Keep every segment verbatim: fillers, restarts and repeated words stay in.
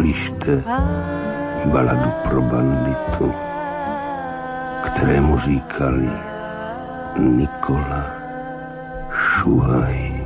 Slyšte baladu pro banditu, kterému říkali Nikola Šuhaj.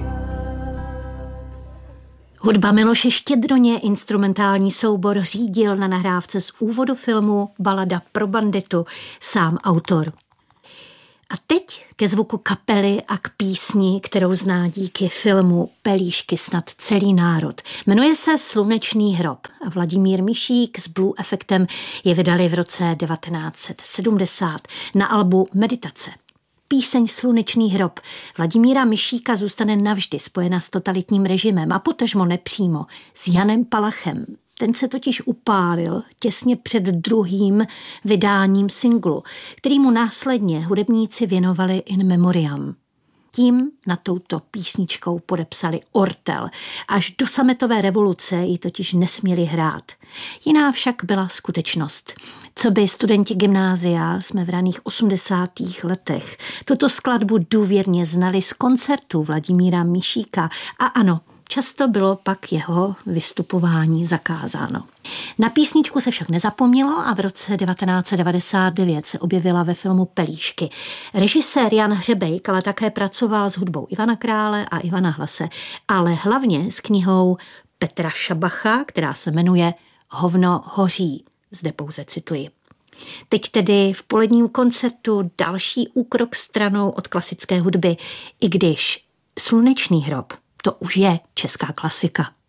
Hudba Miloše Štědroně, instrumentální soubor řídil na nahrávce z úvodu filmu Balada pro banditu sám autor. A teď ke zvuku kapely a k písni, kterou zná díky filmu Pelíšky snad celý národ. Jmenuje se Slunečný hrob a Vladimír Mišík s Blue Effectem je vydali v roce devatenáct set sedmdesát na albu Meditace. Píseň Slunečný hrob Vladimíra Mišíka zůstane navždy spojena s totalitním režimem a potažmo nepřímo s Janem Palachem. Ten se totiž upálil těsně před druhým vydáním singlu, který mu následně hudebníci věnovali in memoriam. Tím na touto písničkou podepsali ortel. Až do sametové revoluce ji totiž nesměli hrát. Jiná však byla skutečnost. Co by studenti gymnázia jsme v raných osmdesátých letech tuto skladbu důvěrně znali z koncertů Vladimíra Mišíka a ano, často bylo pak jeho vystupování zakázáno. Na písničku se však nezapomnělo a v roce devatenáct set devadesát devět se objevila ve filmu Pelíšky. Režisér Jan Hřebejk ale také pracoval s hudbou Ivana Krále a Ivana Hlase, ale hlavně s knihou Petra Šabacha, která se jmenuje Hovno hoří. Zde pouze cituji. Teď tedy v poledním koncertu další úkrok stranou od klasické hudby, i když Slunečný hrob to už je česká klasika.